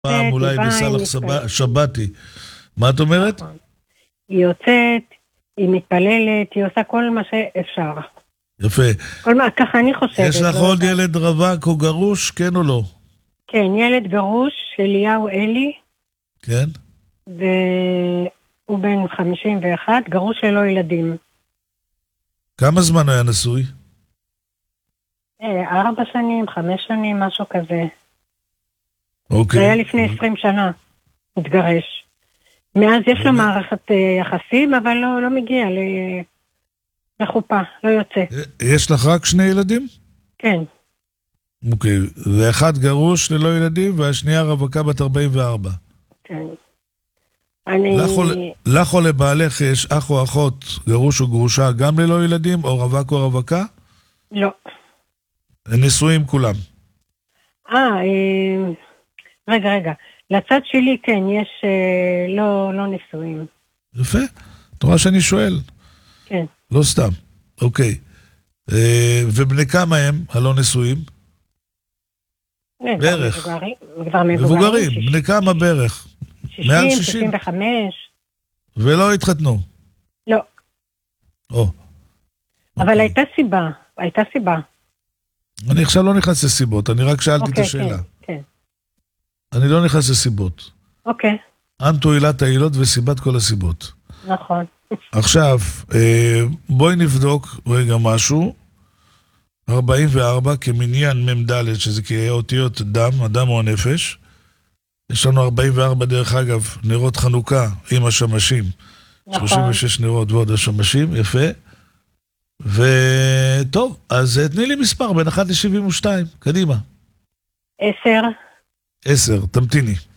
פעם אולי בסלח שבתי. מה את אומרת? היא יוצאת, היא מתפללת, היא עושה כל מה שאפשר. יפה. ככה אני חושבת. יש לך עוד ילד רווק או גרוש, כן או לא? כן, ילד גרוש, אליהו אלי. כן. והוא בן 51, גרוש שלו ילדים. כמה זמן היה נשוי? 4 שנים, 5 שנים, משהו כזה. אוקיי. זה היה לפני 20 שנה, התגרש. מאז יש לו מערכת יחסים, אבל לא מגיע לחופה, לא יוצא. יש לך רק 2 ילדים? כן. אוקיי, ואחד גרוש ללא ילדים, והשנייה רווקה בת 44. כן. לך או לבעלך יש אח או אחות, גרוש או גרושה, גם ללא ילדים, או רווק או רווקה? לא. נשואים כולם. רגע. לצד שלי כן, יש לא נשואים. יפה, אתה רואה שאני שואל. כן. לא סתם, אוקיי. ובני כמה הם הלא נשואים? בערך. מבוגרים, בני כמה בערך? 60, 65. ולא התחתנו? לא. אבל אוקיי. הייתה סיבה. אני עכשיו לא נכנס לסיבות, אני רק שאלתי את השאלה. כן. אני לא נכנס לסיבות. אוקיי. אנטו עילת העילות וסיבת כל הסיבות. נכון. עכשיו, בואי נבדוק רגע משהו. 44 כמניין ממדלת, שזה כאותיות דם, הדם או הנפש. יש לנו 44 דרך אגב, נרות חנוכה עם השמשים. נכון. 36 נרות ועוד השמשים, יפה. וטוב, אז תני לי מספר בין 1 ל-72, קדימה. 10. 10, תמתיני.